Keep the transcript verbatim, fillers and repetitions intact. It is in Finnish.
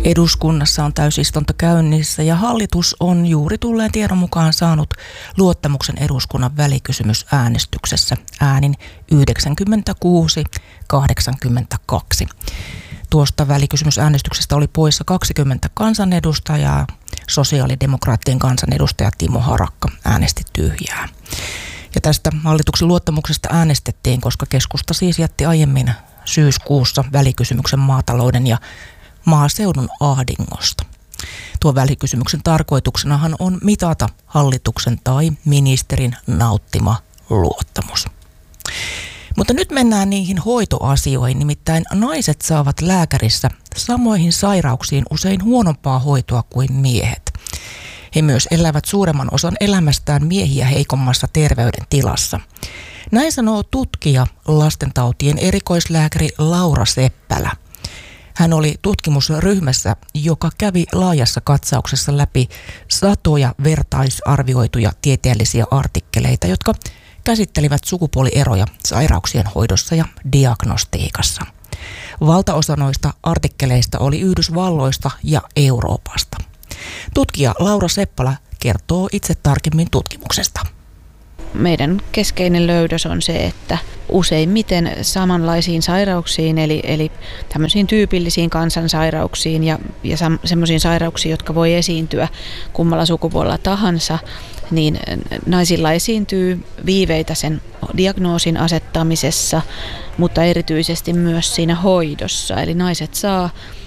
Eduskunnassa on täysistunto käynnissä ja hallitus on juuri tulleen tiedon mukaan saanut luottamuksen eduskunnan välikysymysäänestyksessä äänin yhdeksänkymmentäkuusi kahdeksankymmentäkaksi. Tuosta välikysymysäänestyksestä oli poissa kaksikymmentä kansanedustajaa. Sosiaalidemokraattien kansanedustaja Timo Harakka äänesti tyhjää. Ja tästä hallituksen luottamuksesta äänestettiin, koska keskusta siis jätti aiemmin syyskuussa välikysymyksen maatalouden ja maaseudun ahdingosta. Tuo välikysymyksen tarkoituksenahan on mitata hallituksen tai ministerin nauttima luottamus. Mutta nyt mennään niihin hoitoasioihin, nimittäin naiset saavat lääkärissä samoihin sairauksiin usein huonompaa hoitoa kuin miehet. He myös elävät suuremman osan elämästään miehiä heikommassa terveydentilassa. Näin sanoo tutkija, lastentautien erikoislääkäri Laura Seppälä. Hän oli tutkimusryhmässä, joka kävi laajassa katsauksessa läpi satoja vertaisarvioituja tieteellisiä artikkeleita, jotka käsittelivät sukupuolieroja sairauksien hoidossa ja diagnostiikassa. Valtaosa noista artikkeleista oli Yhdysvalloista ja Euroopasta. Tutkija Laura Seppälä kertoo itse tarkemmin tutkimuksesta. Meidän keskeinen löydös on se, että useimmiten samanlaisiin sairauksiin, eli, eli tämmöisiin tyypillisiin kansansairauksiin ja, ja semmoisiin sairauksiin, jotka voi esiintyä kummalla sukupuolella tahansa, niin naisilla esiintyy viiveitä sen diagnoosin asettamisessa, mutta erityisesti myös siinä hoidossa. Eli naiset saa